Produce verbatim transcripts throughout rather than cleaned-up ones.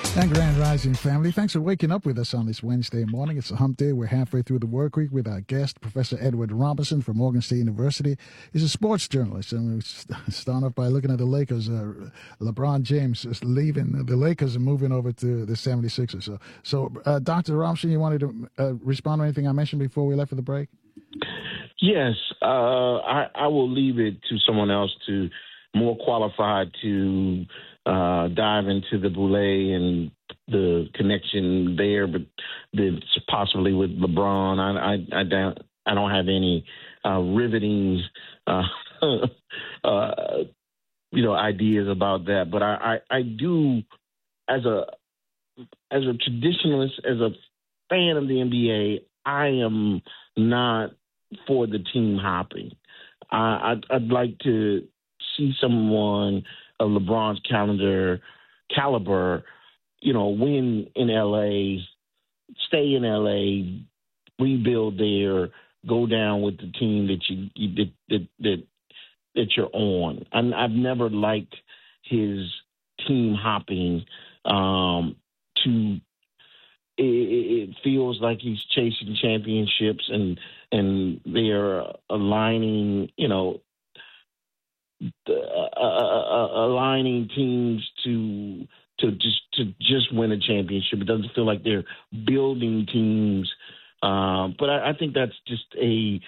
And Grand Rising family, thanks for waking up with us on this Wednesday morning. It's a hump day. We're halfway through the work week with our guest, Professor Edward Robinson from Morgan State University. He's a sports journalist, and we start off by looking at the Lakers. Uh, LeBron James is leaving the Lakers and moving over to the seventy-sixers. So, so uh, Doctor Robinson, you wanted to uh, respond to anything I mentioned before we left for the break? Yes, uh, I, I will leave it to someone else to more qualified to uh, dive into the Boule and the connection there, but the, possibly with LeBron. I, I, I don't I don't have any uh, riveting uh, uh, you know ideas about that, but I, I, I do as a as a traditionalist, as a fan of the N B A, I am not for the team hopping. I, I'd, I'd like to see someone of LeBron's calendar caliber, you know, win in L A, stay in L A, rebuild there, go down with the team that you, you that, that that that you're on. And I've never liked his team hopping. Um, to it, it feels like he's chasing championships, and and they're aligning, you know, uh, uh, uh, aligning teams to to just to just win a championship. It doesn't feel like they're building teams, um, but I, I think that's just a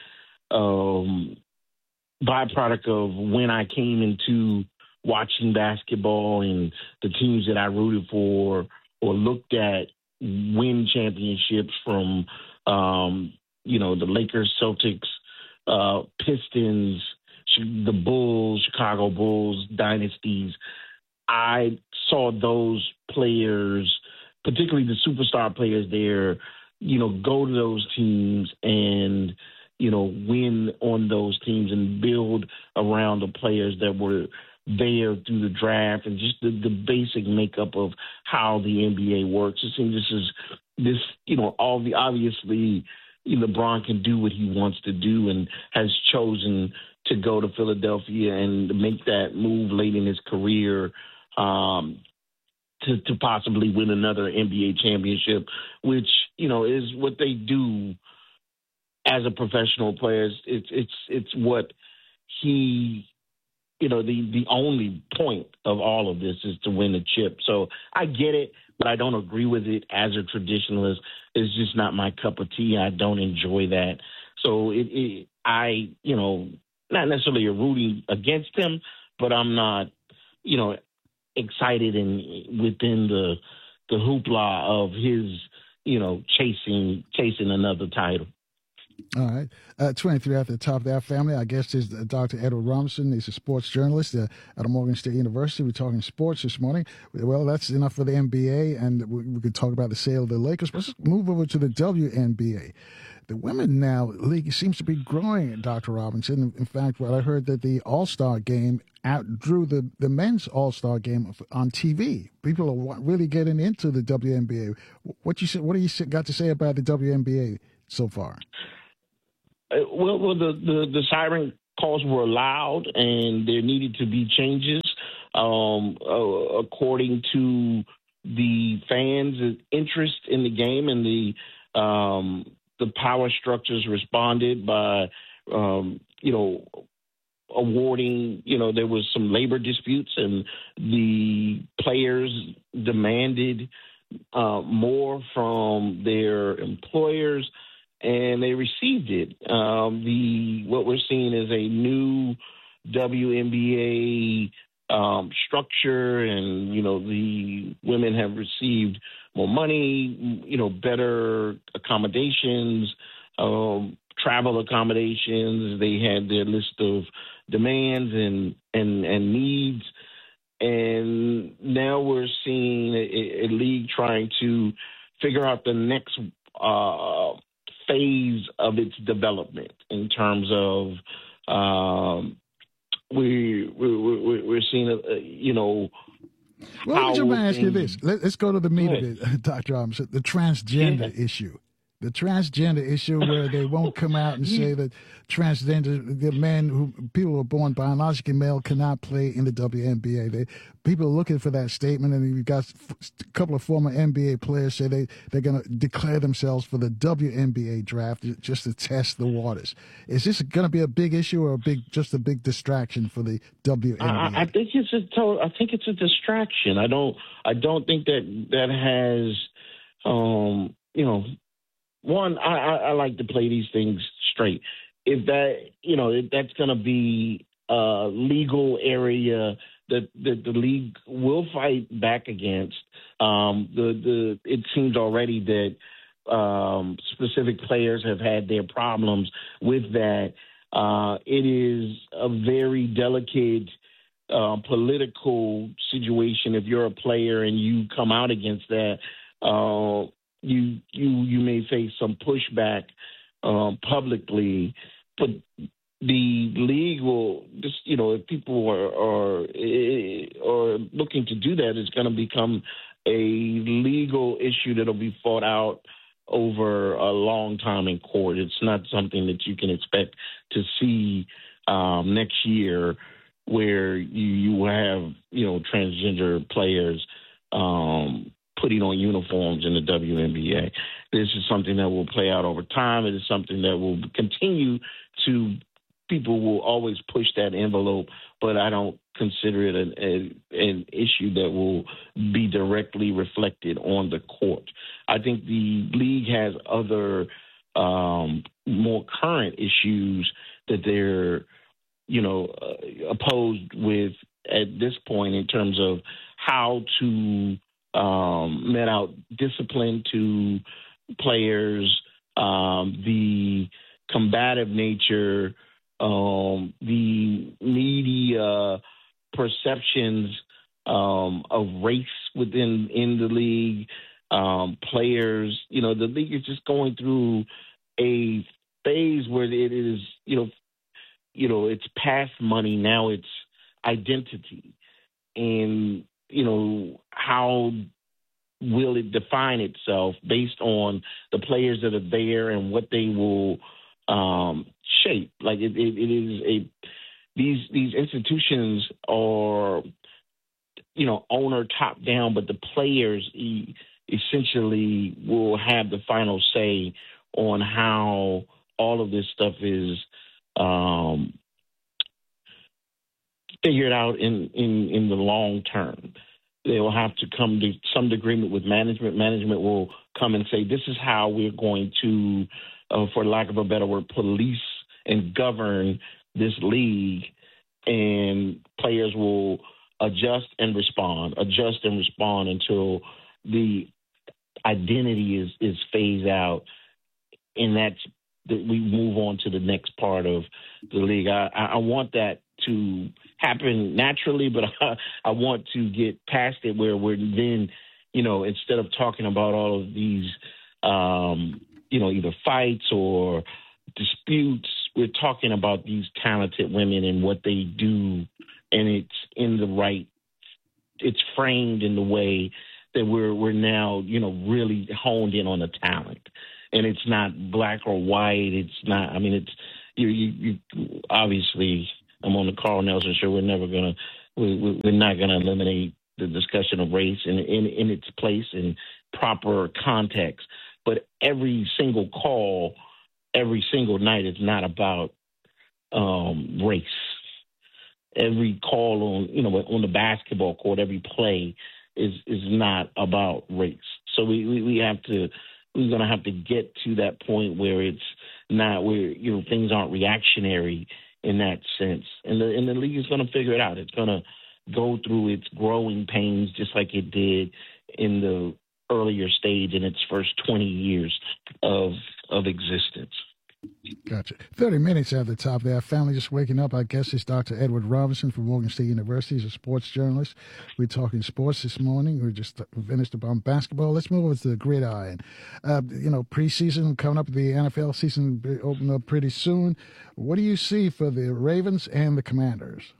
um, byproduct of when I came into watching basketball and the teams that I rooted for or looked at win championships from, um, you know, the Lakers, Celtics, uh, Pistons, the Bulls, Chicago Bulls, dynasties. I saw those players, particularly the superstar players there, you know, go to those teams and, you know, win on those teams and build around the players that were there through the draft and just the, the basic makeup of how the N B A works. It seems this is this, you know, all the obviously LeBron can do what he wants to do and has chosen to go to Philadelphia and make that move late in his career um, to, to possibly win another N B A championship, which, you know, is what they do as a professional player. It's it's it's what he. You know, the, the only point of all of this is to win a chip. So I get it, but I don't agree with it as a traditionalist. It's just not my cup of tea. I don't enjoy that. So it, it I, you know, not necessarily a rooting against him, but I'm not, you know, excited and within the the hoopla of his, you know, chasing chasing another title. All right. Uh, twenty-three at the top of that family. Our guest is Doctor Edward Robinson. He's a sports journalist uh, at Morgan State University. We're talking sports this morning. Well, that's enough for the N B A, and we, we could talk about the sale of the Lakers. Let's move over to the W N B A. The women now league seems to be growing, Doctor Robinson. In fact, well, I heard that the All-Star game outdrew the, the men's All-Star game on T V. People are really getting into the W N B A. What you what do you got to say about the W N B A so far? Uh, well, well the, the, the siren calls were loud, and there needed to be changes um, uh, according to the fans' interest in the game, and the um, the power structures responded by, um, you know, awarding. You know, there was some labor disputes, and the players demanded uh, more from their employers, and they received it. Um, the what we're seeing is a new W N B A um, structure, and you know the women have received more money, you know, better accommodations, um, travel accommodations. They had their list of demands and and and needs, and now we're seeing a, a league trying to figure out the next Uh, phase of its development in terms of um, we, we, we we're seeing a, you know. Well, let me just ask you this. Let, us go to the meat of it, Doctor Robinson, the transgender yeah. issue. the transgender issue where they won't come out and say that transgender, the men who people who are born biologically male cannot play in the W N B A. They, people are looking for that statement, and you've got a couple of former N B A players say they, they're going to declare themselves for the W N B A draft just to test the waters. Is this going to be a big issue or a big, just a big distraction for the W N B A? I, I think it's a total, I think it's a distraction. I don't I don't think that that has um, you know. One, I, I, I like to play these things straight. If that, you know, if that's going to be a legal area that, that the league will fight back against, um, the the it seems already that um, specific players have had their problems with that. Uh, it is a very delicate uh, political situation if you're a player and you come out against that. Uh, You you you may face some pushback um, publicly, but the league will just, you know, if people are are, are looking to do that, it's going to become a legal issue that'll be fought out over a long time in court. It's not something that you can expect to see um, next year, where you you have, you know, transgender players Um, putting on uniforms in the W N B A. This is something that will play out over time. It is something that will continue to, people will always push that envelope, but I don't consider it an, a, an issue that will be directly reflected on the court. I think the league has other um, more current issues that they're, you know, uh, opposed with at this point in terms of how to Um, met out discipline to players, um, the combative nature, um, the media perceptions um, of race within in the league. Um, players, you know, the league is just going through a phase where it is, you know, you know, it's past money, now it's identity, and you know, how will it define itself based on the players that are there and what they will um, shape? Like it, it, it is a these these institutions are, you know, owner top down, but the players e- essentially will have the final say on how all of this stuff is um, figured out in, in, in the long term. They will have to come to some agreement with management. Management will come and say, this is how we're going to, uh, for lack of a better word, police and govern this league. And players will adjust and respond, adjust and respond until the identity is, is phased out. And that's that we move on to the next part of the league. I, I want that to happen naturally, but I, I want to get past it where we're then, you know, instead of talking about all of these, um, you know, either fights or disputes, we're talking about these talented women and what they do, and it's in the right, it's framed in the way that we're we're now, you know, really honed in on the talent. And it's not black or white. It's not, I mean, it's, you, you, you obviously, I'm on the Carl Nelson show. We're never going to, we, we're not going to eliminate the discussion of race in, in, in its place in proper context. But every single call, every single night is not about um, race. Every call on, you know, on the basketball court, every play is, is not about race. So we, we, we have to, we're going to have to get to that point where it's not, where, you know, things aren't reactionary in that sense. And the, and the league is going to figure it out. It's going to go through its growing pains just like it did in the earlier stage in its first twenty years of of existence. Gotcha. thirty minutes at the top there. Family just waking up. Our guest is Doctor Edward Robinson from Morgan State University. He's a sports journalist. We're talking sports this morning. We just finished about basketball. Let's move over to the gridiron. Uh, you know, preseason coming up, the N F L season opening up pretty soon. What do you see for the Ravens and the Commanders?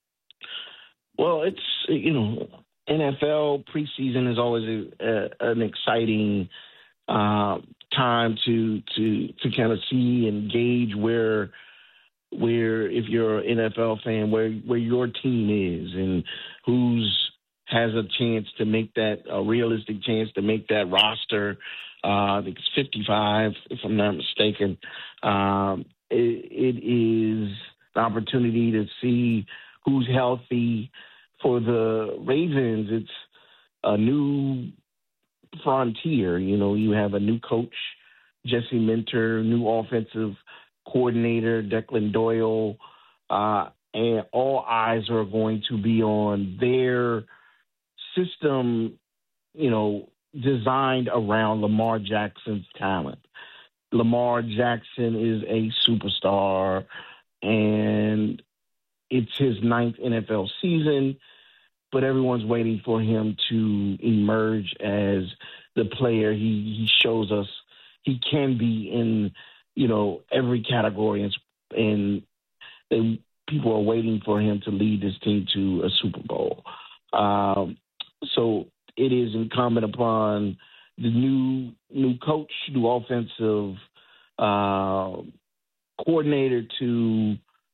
Well, it's, you know, N F L preseason is always a, a, an exciting uh, time to to to kind of see and gauge where where if you're an N F L fan, where where your team is and who's has a chance to make that a realistic chance to make that roster. Uh, I think it's fifty-five, if I'm not mistaken. Um, it, it is an opportunity to see who's healthy for the Ravens. It's a new frontier. You know, you have a new coach, Jesse Minter, new offensive coordinator, Declan Doyle, uh, and all eyes are going to be on their system, you know, designed around Lamar Jackson's talent. Lamar Jackson is a superstar, and it's his ninth N F L season, but everyone's waiting for him to emerge as the player he, he shows us he can be in, you know, every category, and, and they, people are waiting for him to lead this team to a Super Bowl. Um, so it is incumbent upon the new new coach, new offensive uh, coordinator to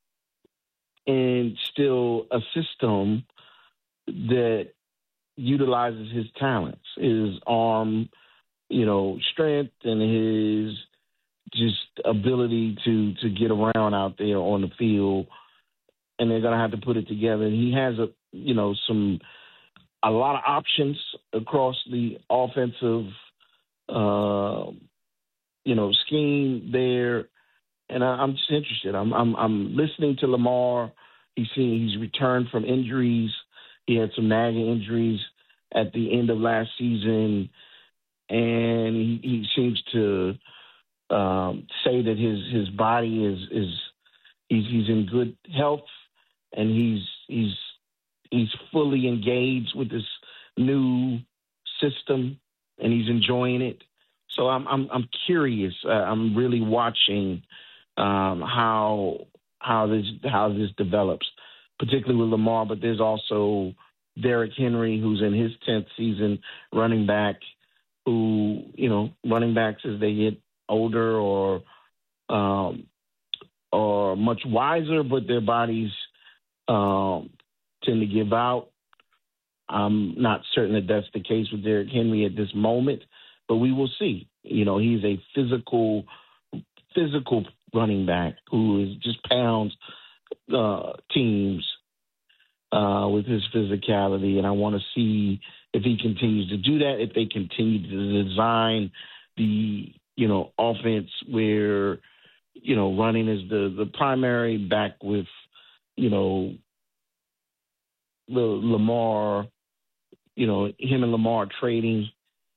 instill a system that utilizes his talents, his arm, you know, strength, and his just ability to to get around out there on the field. And they're gonna have to put it together. He has a you know some a lot of options across the offensive uh, you know scheme there, and I, I'm just interested. I'm I'm I'm listening to Lamar. He's seen he's returned from injuries. He had some nagging injuries at the end of last season, and he, he seems to um, say that his his body is is he's he's in good health, and he's he's he's fully engaged with this new system, and he's enjoying it. So I'm I'm I'm curious. Uh, I'm really watching um, how how this how this develops, particularly with Lamar. But there's also Derrick Henry, who's in his tenth season, running back. Who you know, running backs as they get older or um, or much wiser, but their bodies um, tend to give out. I'm not certain that that's the case with Derrick Henry at this moment, but we will see. You know, he's a physical, physical running back who is just pounds uh, teams uh, with his physicality, and I want to see if he continues to do that, if they continue to design the, you know, offense where, you know, running is the, the primary, back with, you know, the Lamar, you know, him and Lamar trading,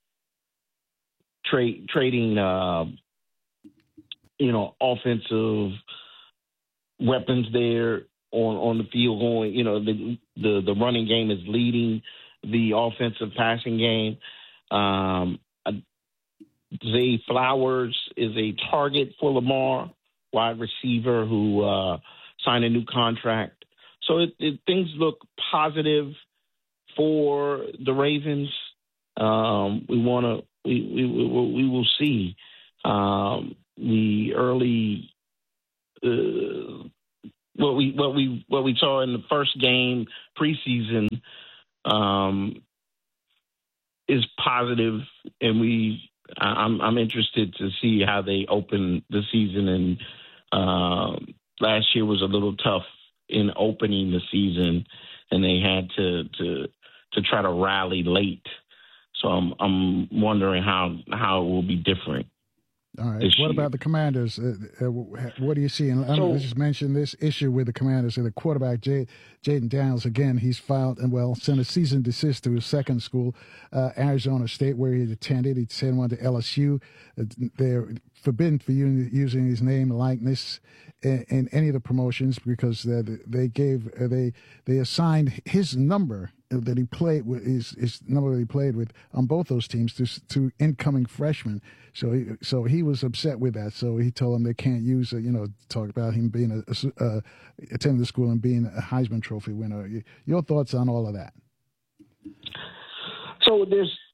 trade, trading, uh, you know, offensive weapons there on, on the field going, you know, the, the, the running game is leading the offensive passing game. Um, Zay Flowers is a target for Lamar, wide receiver who uh, signed a new contract. So it, it, things look positive for the Ravens. Um, we want to, we, we, we, we will see um, the early, uh, what we, what we, what we saw in the first game preseason um, is positive, and we, I'm, I'm interested to see how they open the season. And um, last year was a little tough in opening the season, and they had to to to try to rally late. So I'm I'm wondering how how it will be different. All right. What year. About the Commanders? Uh, uh, what do you see? And so, I just mentioned this issue with the Commanders. So the quarterback, J- Jaden Daniels, again, he's filed and, well, sent a cease and desist to his second school, uh, Arizona State, where he attended. He sent one to L S U. Uh, they're forbidden for using his name, likeness in, in any of the promotions because uh, they gave, uh, they they assigned his number that he played with, his, his number that he played with on both those teams to, to incoming freshmen. So he, so he was upset with that. So he told them they can't use, a, you know, talk about him being a, a uh, attending the school and being a Heisman Trophy winner. Your thoughts on all of that? So there's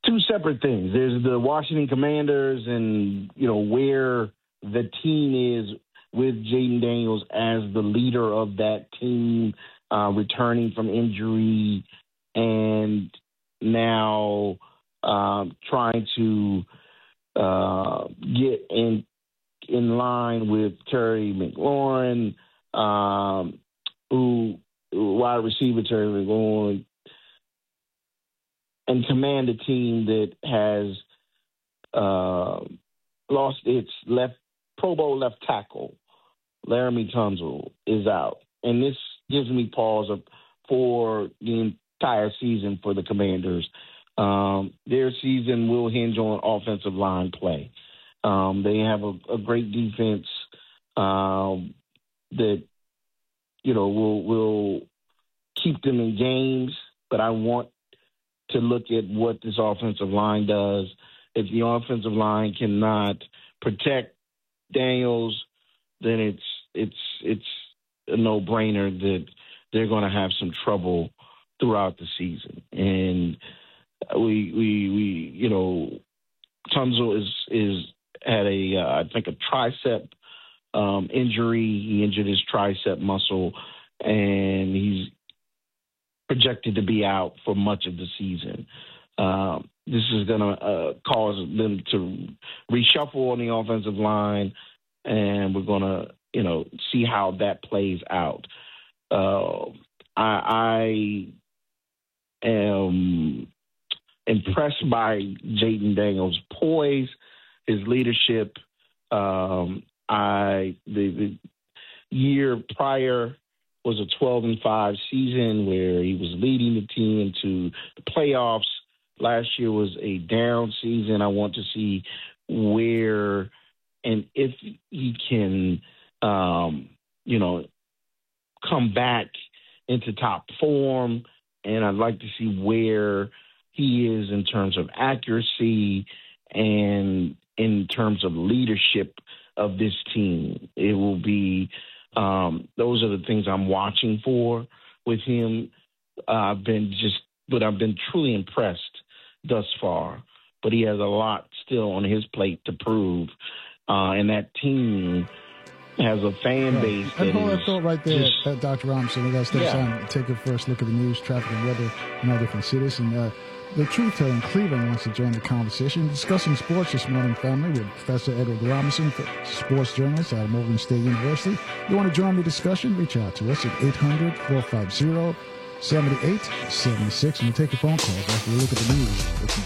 two separate things. There's the Washington Commanders and, you know, where the team is with Jayden Daniels as the leader of that team, uh, returning from injury and now uh, trying to uh, get in in line with Terry McLaurin, um, who wide receiver Terry McLaurin, and command a team that has uh, lost its left Pro Bowl left tackle. Laremy Tunsil is out. And this gives me pause for the entire season for the Commanders. Um, their season will hinge on offensive line play. Um, they have a, a great defense um, that, you know, will will keep them in games, but I want to look at what this offensive line does. If the offensive line cannot protect Daniels, then it's it's it's a no-brainer that they're going to have some trouble throughout the season. And we we we you know, Tunsil is is had a uh, I think a tricep um, injury. He injured his tricep muscle, and he's projected to be out for much of the season. Um, this is going to uh, cause them to reshuffle on the offensive line, and we're going to, you know, see how that plays out. Uh, I, I am impressed by Jayden Daniels' poise, his leadership. Um, I the, the year prior was a twelve and five season where he was leading the team into the playoffs. Last year was a down season. I want to see where and if he can, um, you know, come back into top form. And I'd like to see where he is in terms of accuracy and in terms of leadership of this team. It will be um, those are the things I'm watching for with him. Uh, I've been just, but I've been truly impressed thus far. But he has a lot still on his plate to prove, uh, and that team has a fan base. Yeah. That hold is that thought right there, just, uh, Doctor Robinson. We got to step yeah. aside and take a first look at the news, traffic, and weather in our different cities. And uh, the Truth Teller in Cleveland wants to join the conversation, discussing sports this morning, family, with Professor Edward Robinson, sports journalist out of Morgan State University. If you want to join the discussion, reach out to us at eight hundred, four five zero, seven eight seven six, and we'll take your phone calls after we look at the news.